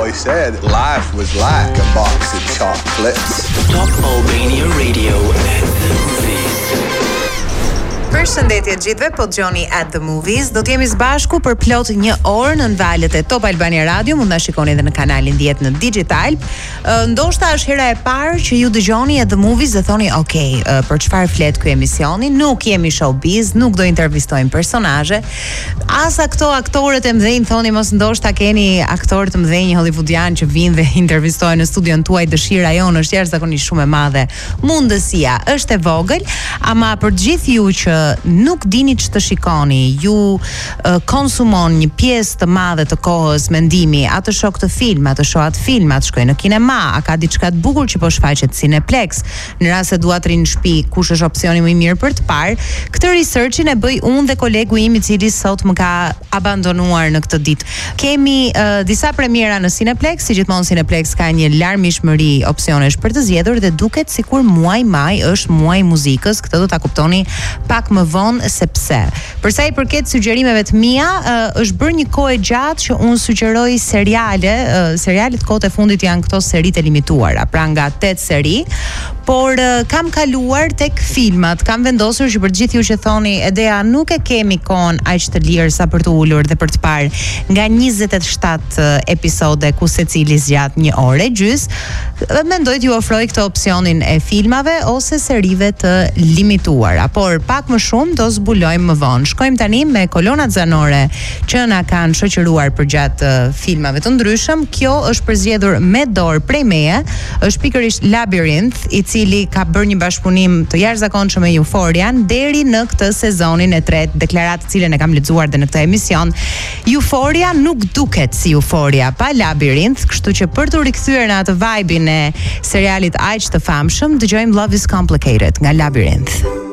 always said life was like a box of chocolates. Top Albania Radio at the movies. Përshëndetje gjithëve, po Gjoni at the movies. Do t'jemi së bashku për plot 1 orë në valët e Top Albania Radio. Mund na shikoni edhe në kanalin 10 në digital. Ndoshta është hera e parë që ju dëgjoni at the movies dhe thoni, ok, për çfarë flet ky emisioni? Nuk jemi showbiz, nuk do intervistojmë personazhe. As ato aktorët e mëdhenj thoni mos ndoshta keni aktorë të mëdhenj hollywoodian që vinë dhe intervistojnë në studion tuaj. Dëshira jonë është jashtëzakonisht shumë e madhe. Mundësia është e vogël, ama për gjithë ju që nuk dini ç'të shikoni, ju konsumon një pjesë të madhe të kohës mendimi, atë shok të film, atë shohat film, atë shkoj në kinema, a ka diçka të bukur që po shfaqet Cineplex, në rast se dua të rinë në shtëpi, kush është opsioni më i mirë për të parë. Këtë researchin e bëj unë dhe kolegu im i cili sot më ka abandonuar në këtë ditë. Kemi disa premiera në Cineplex, si gjithmonë Cineplex ka një larmishmëri opsionesh për të zgjedhur dhe duket sikur muaj maj është muaj muzikës. Këtë do ta kuptoni pak më vonë sepse për sa i përket sugjerimeve të mia, është bërë një kohë gjatë që unë sugjeroj serialet kohët e fundit janë këto seritë e limituara, pra nga 8 seri, por kam kaluar tek filmat. Kam vendosur që për gjithë ju që thoni, Edea, nuk e kemi kohën aq të lirë sa për të ulur dhe për të parë nga 27 episode ku secili zgjat 1 orë e gjys, mendoj t'ju ofroj këtë opsionin e filmave ose serive të limituara, por pak më shumë do zbulojmë më vonë. Shkojmë tani me kolonat zanore që na kanë shoqëruar përgjatë filmave të ndryshëm. Kjo është përzgjedhur me dorë prej meje, është pikërisht Labyrinth, i cili ka bërë një bashkëpunim të jashtëzakonshëm me Euphorian deri në këtë sezonin e 3, deklaratë të cilën e kam lexuar dhe në këtë emision. Euphoria nuk duket si Euphoria pa Labyrinth, kështu që për të rikthyer në atë vibe-in e serialit aq të famshëm, dëgjojmë Love is Complicated nga Labyrinth.